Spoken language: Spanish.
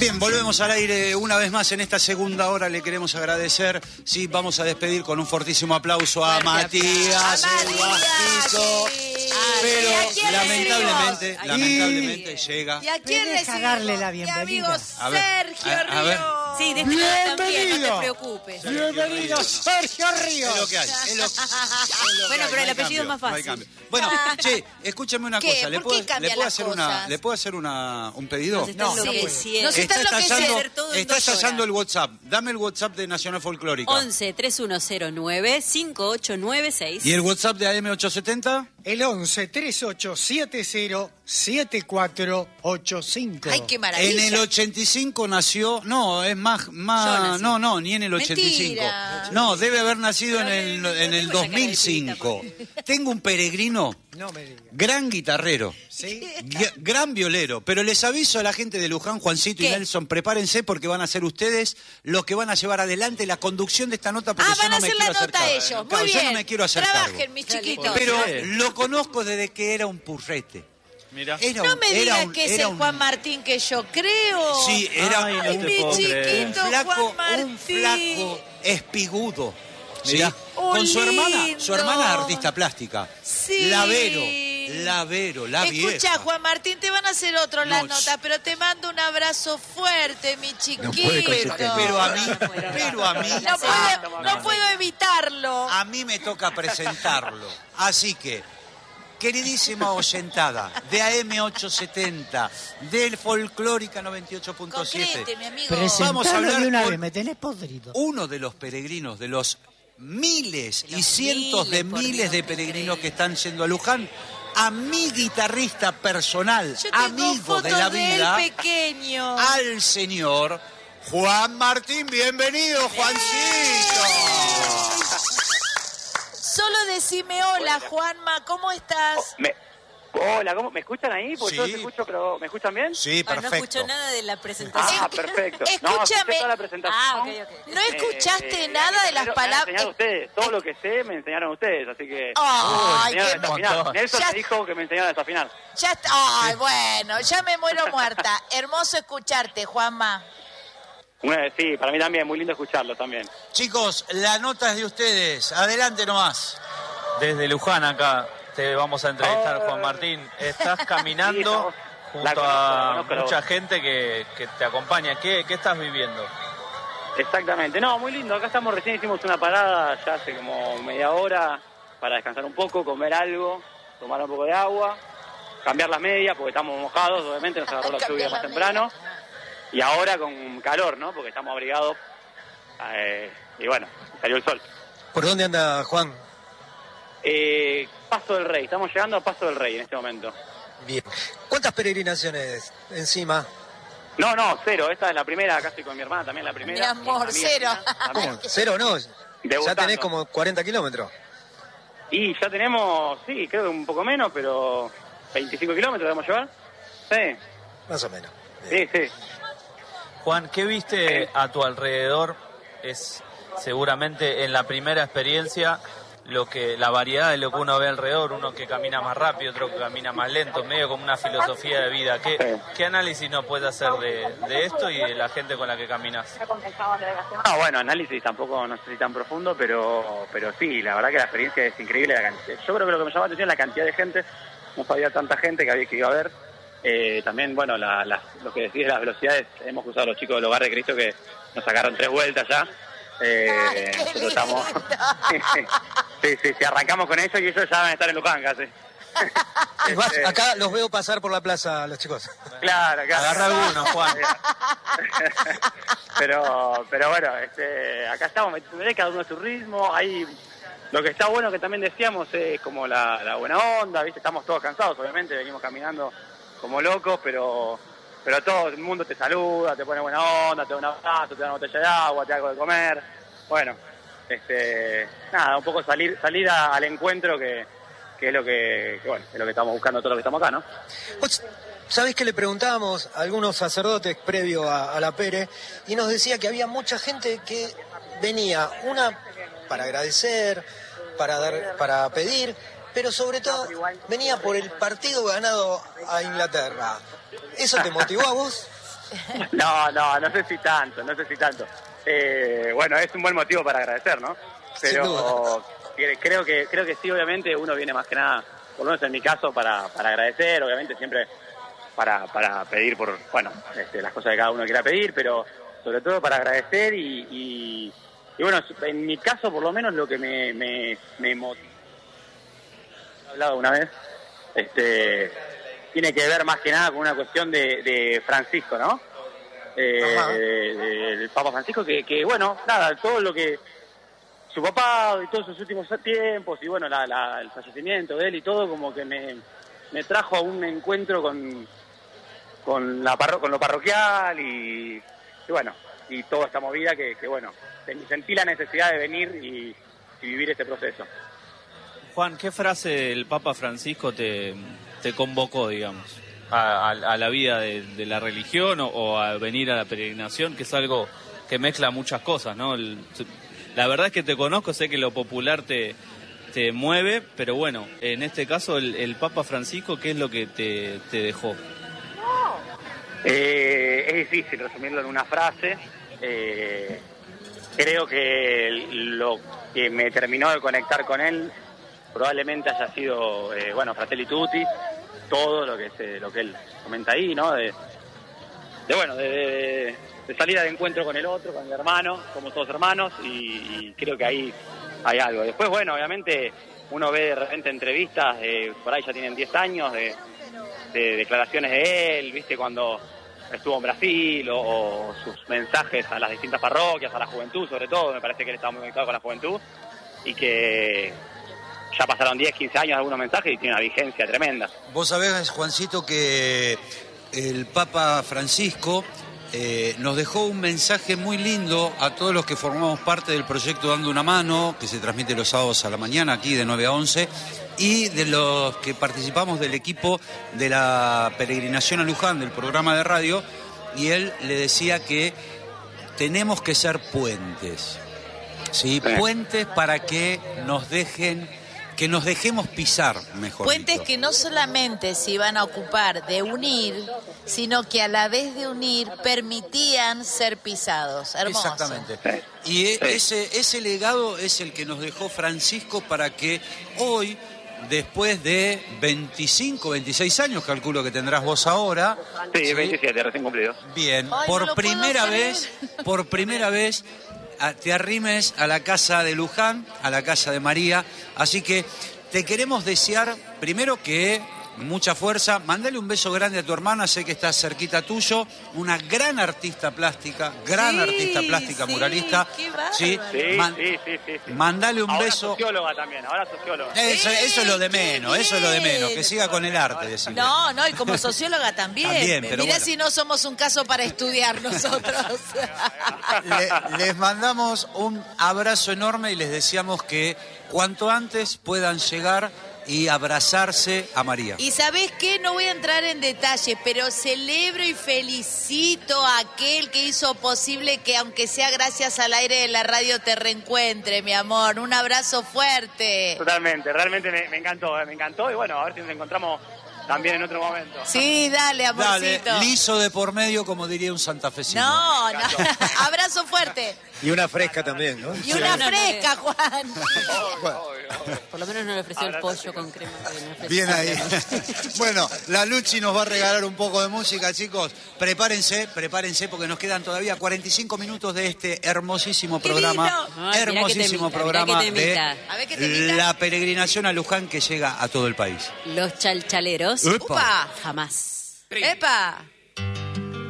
Bien, volvemos al aire una vez más en esta segunda hora. Le queremos agradecer. Sí, vamos a despedir con un fortísimo aplauso a Matías, el Vasquito. Pero lamentablemente llega. ¿Y a quién recibimos? Darle la bienvenida. Mi amigo Sergio Ríos. Sí, de este lado también, no te preocupes. Bienvenido, Sergio Ríos. Es lo que hay. Bueno, pero el apellido es más fácil. Bueno, che, escúchame una ¿Qué? cosa. ¿Le ¿Por qué cambian las cosas? puedo hacer un pedido? Nos están enloqueciendo. Nos está enloqueciendo. Está estallando el WhatsApp. Dame el WhatsApp de Nacional Folclórica. 11-3109-5896. ¿Y el WhatsApp de AM870? El 11-3870-7485. Ay, qué maravilla. En el 85 nació, no, es más, no, ni en el 85. Mentira. No, debe haber nacido en el 2005. Tengo un peregrino, No me digas. gran guitarrero, ¿Sí? gran violero, pero les aviso a la gente de Luján, Juancito y ¿Qué? Nelson, prepárense porque van a ser ustedes los que van a llevar adelante la conducción de esta nota porque yo Van no a me hacer quiero la hacer nota cargo. ellos. Muy Claro, bien. yo no me quiero hacer Trabajen, cargo. mis chiquitos. Pero lo conozco desde que era un purrete. Mira. No me digas que es el Juan Martín que yo creo. Sí, era Ay, no Ay, te mi puedo creer. chiquito un Juan Martín. flaco espigudo. ¿Sí? Mirá. Con su hermana Lindo. artista plástica. Sí. La Vero, la vieja. Escucha, Juan Martín, te van a hacer otro las No, notas, pero te mando un abrazo fuerte, mi chiquito. Pero a mí, No puedo evitarlo. a mí me toca presentarlo. Así que, queridísima oyentada de AM870, del Folclórica 98.7, Concrete, mi amigo. Vamos a hablar de una con- vez, me tenés podrido. uno de los peregrinos, de los miles y cientos de por miles Dios, de te peregrinos que están yendo a Luján, a mi guitarrista personal, Yo tengo amigo fotos de la vida, él pequeño. al señor Juan Martín. Bienvenido, Juancito. Solo decime hola, Juanma, ¿cómo estás? Hola, ¿cómo me escuchan ahí? Porque Sí. yo los escucho, pero ¿me escuchan bien? Sí, No perfecto. escucho nada de la presentación. Ah, perfecto. Escúchame. escuché toda la presentación. ¿No escuchaste nada de las Me han palabras? enseñado ustedes. Todo lo que sé me enseñaron ustedes, así que... Ay, me enseñaron qué hasta final. montón. Nelson Ya- me dijo que me enseñaron hasta final. Ya está. Ay, bueno, ya me muero muerta. Hermoso escucharte, Juanma. Sí, para mí también, muy lindo escucharlo también. Chicos, la nota es de ustedes. Adelante nomás. Desde Luján acá te vamos a entrevistar, Juan Martín. Estás caminando Sí, junto la a conozco. mucha gente que te acompaña. ¿Qué estás viviendo? Exactamente. No, muy lindo. Acá estamos, recién hicimos una parada ya hace como media hora para descansar un poco, comer algo, tomar un poco de agua, cambiar las medias porque estamos mojados, obviamente nos agarró la Cambiar lluvia más las temprano. Y ahora con calor, ¿no? Porque estamos abrigados. Y bueno, salió el sol. ¿Por dónde anda Juan? Paso del Rey. Estamos llegando a Paso del Rey en este momento. Bien. ¿Cuántas peregrinaciones encima? No, cero. Esta es la primera. Acá estoy con mi hermana también, la primera. Mi amor, Mi amiga cero. también. ¿Cómo? ¿Cero no? Ya Debutando. tenés como 40 kilómetros. Y ya tenemos, sí, creo que un poco menos, pero 25 kilómetros debemos llevar. Sí, Más o menos. sí. Juan, ¿qué viste a tu alrededor? Es seguramente en la primera experiencia la variedad de lo que uno ve alrededor, uno que camina más rápido, otro que camina más lento, medio como una filosofía de vida. ¿Qué análisis nos puedes hacer de esto y de la gente con la que caminas? No, bueno, análisis tampoco no sé si tan profundo, pero sí, la verdad que la experiencia es increíble. Yo creo que lo que me llamó la atención es la cantidad de gente. No sabía tanta gente que iba a haber. También, bueno, lo que decís de las velocidades, hemos cruzado a los chicos del Hogar de Cristo que nos sacaron 3 vueltas ya. Ay, qué Nosotros estamos... lindo. sí, arrancamos con eso y ellos ya van a estar en Luján casi. Es más, acá los veo pasar por la plaza los chicos. Claro. Agarra alguno, Juan. pero bueno, acá estamos, cada uno a su ritmo. Ahí lo que está bueno que también decíamos es como la buena onda, ¿viste? Estamos todos cansados, obviamente, venimos caminando como locos, pero todo el mundo te saluda, te pone buena onda, te da un abrazo, te da una botella de agua, te da algo de comer. Bueno, nada, un poco salir al encuentro que es lo que es lo que estamos buscando todos los que estamos acá, ¿no? Vos sabés que le preguntábamos a algunos sacerdotes previo a la Pere y nos decía que había mucha gente que venía, una para agradecer, para pedir, pero sobre todo venía por el partido ganado a Inglaterra. ¿Eso te motivó a vos? No sé si tanto. Bueno, es un buen motivo para agradecer, ¿no? Pero creo que sí, obviamente uno viene más que nada, por lo menos en mi caso, para agradecer, obviamente siempre para pedir por, bueno, las cosas que cada uno quiera pedir, pero sobre todo para agradecer y bueno, en mi caso por lo menos lo que me motiva, he hablado una vez, tiene que ver más que nada con una cuestión de Francisco, ¿no? El Papa Francisco, que bueno, nada, todo lo que su papá y todos sus últimos tiempos y bueno, el fallecimiento de él y todo, como que me trajo a un encuentro con lo parroquial y bueno, y toda esta movida que bueno, sentí la necesidad de venir y vivir este proceso. Juan, ¿qué frase del Papa Francisco te convocó, digamos, a la vida de la religión o a venir a la peregrinación, que es algo que mezcla muchas cosas, ¿no? La verdad es que te conozco, sé que lo popular te mueve, pero bueno, en este caso el Papa Francisco, ¿qué es lo que te dejó? Es difícil resumirlo en una frase. Creo que lo que me terminó de conectar con él probablemente haya sido, bueno, Fratelli Tutti, todo lo que él comenta ahí, ¿no? De salida de encuentro con el otro, con el hermano, somos todos hermanos y creo que ahí hay algo. Después, bueno, obviamente uno ve de repente entrevistas, por ahí ya tienen 10 años, de declaraciones de él, ¿viste? Cuando estuvo en Brasil o sus mensajes a las distintas parroquias, a la juventud sobre todo, me parece que él estaba muy conectado con la juventud y que ya pasaron 10, 15 años de algunos mensajes y tiene una vigencia tremenda. Vos sabés, Juancito, que el Papa Francisco nos dejó un mensaje muy lindo a todos los que formamos parte del proyecto Dando una Mano, que se transmite los sábados a la mañana aquí de 9 a 11, y de los que participamos del equipo de la peregrinación a Luján, del programa de radio, y él le decía que tenemos que ser puentes, ¿sí? Puentes para que nos dejemos pisar, mejor Puentes dicho. que no solamente se iban a ocupar de unir, sino que a la vez de unir permitían ser pisados. Hermoso. Exactamente. Y ese legado es el que nos dejó Francisco para que hoy, después de 25, 26 años, calculo que tendrás vos ahora. Sí, 27, recién cumplido. Bien, Ay, por no lo primera puedo creer. vez, te arrimes a la casa de Luján, a la casa de María. Así que te queremos desear, primero, que mucha fuerza. Mandale un beso grande a tu hermana, sé que está cerquita tuyo. Una gran artista plástica, muralista. Qué bárbaro. Sí. Sí. Mandale un Ahora beso. socióloga también, ahora socióloga. Eso es lo de qué menos, bien. que siga con el arte, decirle. No, y como socióloga también. También, pero Mirá bueno. si no somos un caso para estudiar nosotros. Les mandamos un abrazo enorme y les deseamos que cuanto antes puedan llegar y abrazarse a María. Y ¿sabés qué? No voy a entrar en detalle, pero celebro y felicito a aquel que hizo posible que, aunque sea gracias al aire de la radio, te reencuentre, mi amor. Un abrazo fuerte. Totalmente, realmente me encantó y bueno, a ver si nos encontramos también en otro momento. Sí, dale, amorcito. Dale, liso de por medio, como diría un santafesino. No. Abrazo fuerte. Y una fresca también, ¿no? Y una No, fresca, Juan. Por lo menos no le ofreció el pollo con crema. Bien ahí. Bueno, la Luchi nos va a regalar un poco de música, chicos. Prepárense porque nos quedan todavía 45 minutos de este hermosísimo Qué programa. lindo. Ay, mirá Hermosísimo que te imita, programa mirá que te de imita. A ver qué te imita. la peregrinación a Luján que llega a todo el país. Los chalchaleros Epa. ¡Upa! jamás. ¡Epa!